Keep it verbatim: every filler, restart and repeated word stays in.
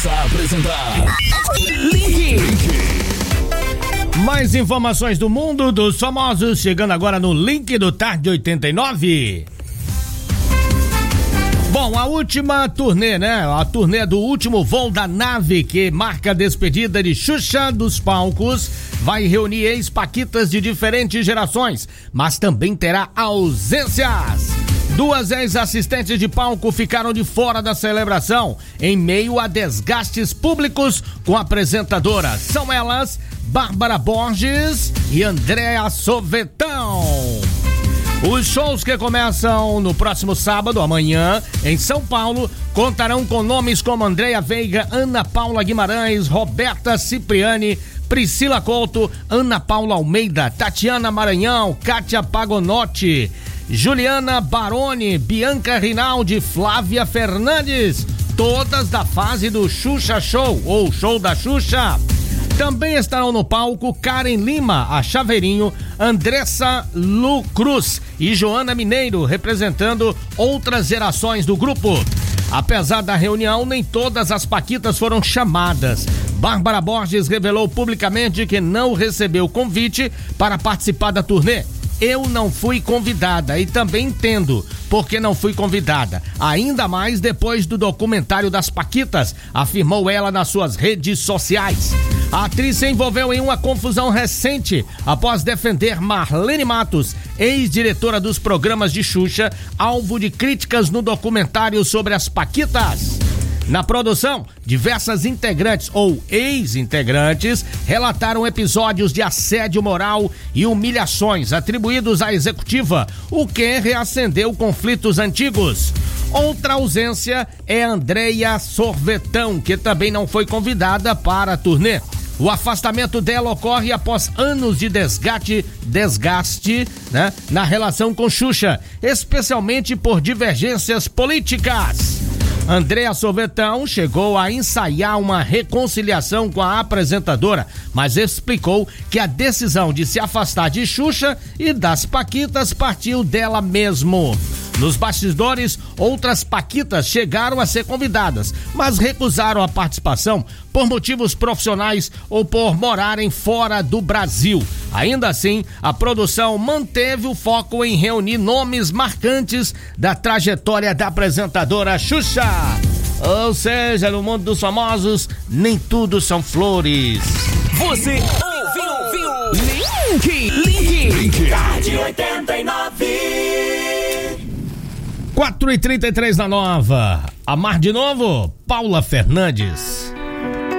Voltamos a apresentar Link. Mais informações do mundo dos famosos, chegando agora no Link do Tarde oitenta e nove. Bom, a última turnê, né? A turnê do último voo da nave, que marca a despedida de Xuxa dos palcos, vai reunir ex-paquitas de diferentes gerações, mas também terá ausências. Duas ex-assistentes de palco ficaram de fora da celebração, em meio a desgastes públicos com a apresentadora. São elas, Bárbara Borges e Andréa Sovetão. Os shows que começam no próximo sábado, amanhã, em São Paulo, contarão com nomes como Andréa Veiga, Ana Paula Guimarães, Roberta Cipriani, Priscila Couto, Ana Paula Almeida, Tatiana Maranhão, Kátia Pagonotti, Juliana Baroni, Bianca Rinaldi, Flávia Fernandes, todas da fase do Xuxa Show, ou Show da Xuxa. Também estarão no palco Karen Lima, a Chaveirinho, Andressa Lu Cruz e Joana Mineiro, representando outras gerações do grupo. Apesar da reunião, nem todas as paquitas foram chamadas. Bárbara Borges revelou publicamente que não recebeu convite para participar da turnê. Eu não fui convidada e também entendo porque não fui convidada, ainda mais depois do documentário das paquitas, afirmou ela nas suas redes sociais. A atriz se envolveu em uma confusão recente após defender Marlene Matos, ex-diretora dos programas de Xuxa, alvo de críticas no documentário sobre as paquitas. Na produção, diversas integrantes ou ex-integrantes relataram episódios de assédio moral e humilhações atribuídos à executiva, o que reacendeu conflitos antigos. Outra ausência é Andréa Sorvetão, que também não foi convidada para a turnê. O afastamento dela ocorre após anos de desgaste, desgaste, né, na relação com Xuxa, especialmente por divergências políticas. Andréa Sorvetão chegou a ensaiar uma reconciliação com a apresentadora, mas explicou que a decisão de se afastar de Xuxa e das paquitas partiu dela mesmo. Nos bastidores, outras paquitas chegaram a ser convidadas, mas recusaram a participação por motivos profissionais ou por morarem fora do Brasil. Ainda assim, a produção manteve o foco em reunir nomes marcantes da trajetória da apresentadora Xuxa. Ou seja, no mundo dos famosos, nem tudo são flores. Você ouviu, ouviu, Link, Link, Link. Tarde oitenta e nove. quatro e trinta e três na Nova. Amar de novo, Paula Fernandes.